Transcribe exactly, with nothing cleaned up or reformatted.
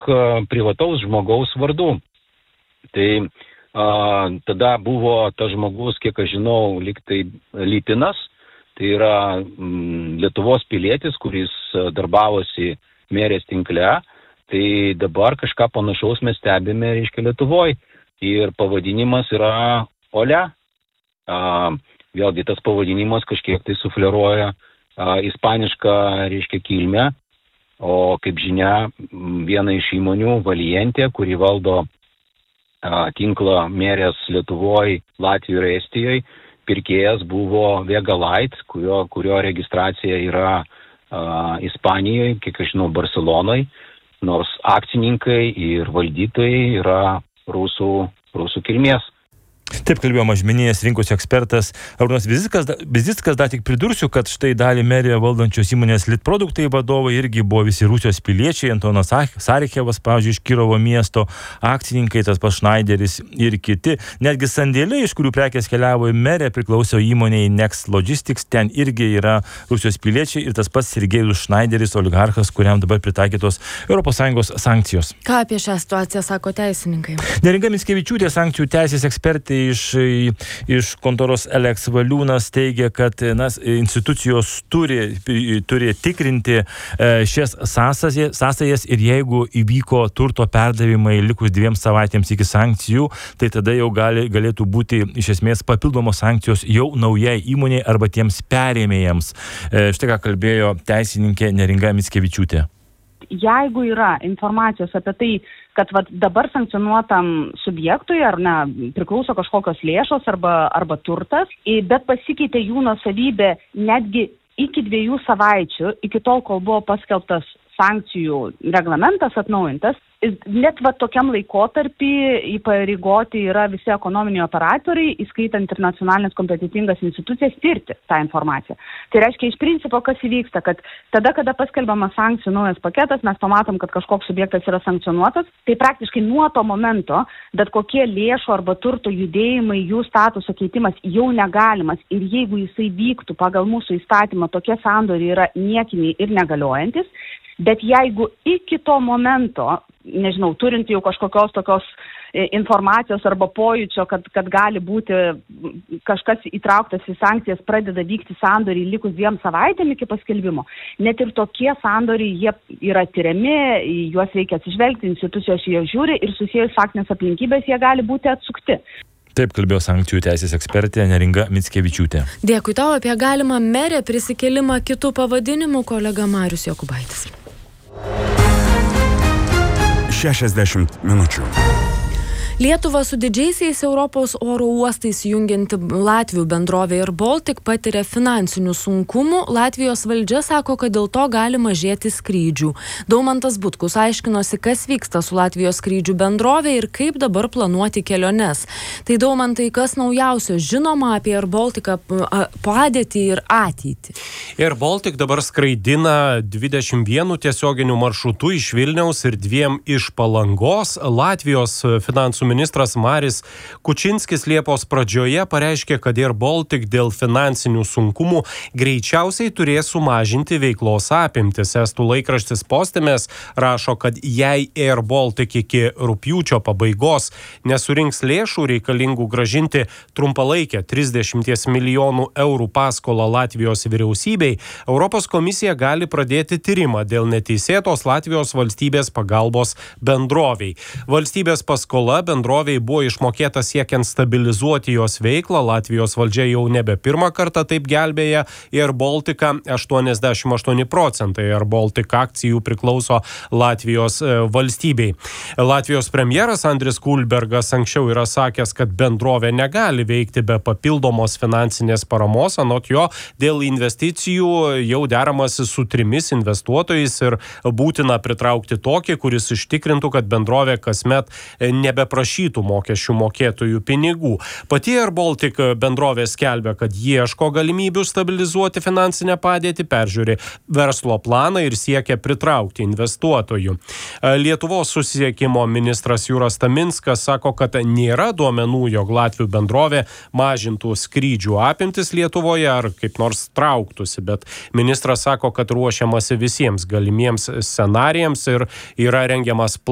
privataus žmogaus vardu. Tai a, tada buvo tas žmogus, kiek aš žinau, lyg tai Lipinas, tai yra m, Lietuvos pilietis, kuris darbavosi merės tinkle, tai dabar kažką panašaus mes stebime, reiškia, Lietuvoje. Ir pavadinimas yra Olia. A, vėlgi tas pavadinimas kažkiek tai sufleruoja a, ispanišką, reiškia, kilmę, o kaip žinia, viena iš įmonių, Valientė, kuri valdo a, tinklą merės Lietuvoje, Latvijoje ir Estijoje, pirkėjas buvo Vega Light, kurio, kurio registracija yra a, Ispanijoje, kiek aš žinau, Barcelonoje, nors akcininkai ir valdytojai yra rusų, rusų kilmės. Taip kalbėjo mažmeninės rinkos ekspertas Arūnas Vizickas. Vizickas, dar tik pridursiu, kad štai dalį merėje valdančios įmonės Litproduktai vadovai irgi buvo visi Rusijos piliečiai, Antonas Sarichevas, pavyzdžiui, iš Kirovo miesto, akcininkai, tas pats Schneideris ir kiti. Netgi sandėliai, iš kurių prekės keliavo į merę, priklauso įmonei Next Logistics, ten irgi yra Rusijos piliečiai ir tas pats Sergejus Schneideris, oligarchas, kuriam dabar pritaikytos Europos Sąjungos sankcijos. Ką apie šią situaciją sako teisininkai? Neringa Mickevičiūtė, sankcijų teisės ekspertė iš, iš kontoros Eleks Valiūnas teigia, kad na, institucijos turi, turi tikrinti šias sąsajas, sąsajas ir jeigu įvyko turto perdavimai likus dviem savaitėms iki sankcijų, tai tada jau gali, galėtų būti iš esmės papildomos sankcijos jau naujai įmonei arba tiems perėmėjams. Štai ką kalbėjo teisininkė Neringa Mickevičiūtė. Jeigu yra informacijos apie tai, kad vat, dabar sankcionuotam subjektui ar ne, priklauso kažkokios lėšos arba, arba turtas, bet pasikeitė jų nuosavybė netgi iki dviejų savaičių, iki tol, kol buvo paskelbtas sankcijų reglamentas atnaujintas, net va tokiam laikotarpį įpareigoti yra visi ekonominiai operatoriai, įskaitant ir nacionalinės kompetitingas institucijas, tirti tą informaciją. Tai reiškia, iš principo, kas įvyksta, kad tada, kada paskelbiamas sankcijų naujas paketas, mes pamatom, kad kažkoks subjektas yra sankcionuotas, tai praktiškai nuo to momento, bet kokie lėšų arba turto judėjimai, jų statuso keitimas jau negalimas. Ir jeigu jisai vyktų pagal mūsų įstatymą, tokie sandoriai yra niekiniai ir negaliojantis. Bet jeigu iki to momento, nežinau, turint jau kažkokios tokios informacijos arba pojūčio, kad, kad gali būti kažkas įtrauktas į sankcijas, pradeda vykti sandoriai likus dviem savaitėm iki paskelbimo, net ir tokie sandoriai, jie yra tyriami, juos reikia atsižvelgti, institucijos jie žiūri ir susijus faktinės aplinkybės, jie gali būti atsukti. Taip kalbėjo sankcijų teisės ekspertė Neringa Mickevičiūtė. Dėkui tau. Apie galimą merę prisikelimą kitų pavadinimų kolega Marius Jokubaitis. šešiasdešimt minučių. Lietuvą su didžiaisiais Europos oro uostais jungianti Latvių bendrovė Air Baltic patiria finansinių sunkumų. Latvijos valdžia sako, kad dėl to gali mažėti skrydžių. Daumantas Butkus aiškinosi, kas vyksta su Latvijos skrydžių bendrovė ir kaip dabar planuoti keliones. Tai Daumantai, kas naujausio žinoma apie Air Baltic padėtį ir ateitį? Air Baltic dabar skraidina dvidešimt vienu tiesioginiu maršrutu iš Vilniaus ir dviem iš Palangos. Latvijos finansų ministras Maris Kučinskis Liepos pradžioje pareiškė, kad Air Baltic dėl finansinių sunkumų greičiausiai turės sumažinti veiklos apimtis. Estų laikraštis Postimes rašo, kad jei Air Baltic iki rugpjūčio pabaigos nesurinks lėšų reikalingų gražinti trumpalaikę trisdešimt milijonų eurų paskolą Latvijos vyriausybei, Europos komisija gali pradėti tyrimą dėl neteisėtos Latvijos valstybės pagalbos bendroviai. Valstybės paskola bendroviai buvo išmokėta siekiant stabilizuoti jos veiklą. Latvijos valdžia jau nebe pirmą kartą taip gelbėja Air Balticą. aštuoniasdešimt aštuoni procentai Air Baltic akcijų priklauso Latvijos valstybei. Latvijos premjeras Andris Kulbergas anksčiau yra sakęs, kad bendrovė negali veikti be papildomos finansinės paramos. Anot jo, dėl investicijų jau deramasi su trimis investuotojais ir būtina pritraukti tokį, kuris užtikrintų, kad bendrovė kasmet nebeprašytų mokesčių mokėtojų pinigų. Pati Air Baltic bendrovė skelbia, kad ieško galimybių stabilizuoti finansinę padėtį, peržiūri verslo planą ir siekia pritraukti investuotojų. Lietuvos susisiekimo ministras Jūras Taminskas sako, kad nėra duomenų, jog Latvių bendrovė mažintų skrydžių apimtis Lietuvoje ar kaip nors trauktųsi, bet ministras sako, kad ruošiamasi visiems galimiems scenarijams ir yra rengiamas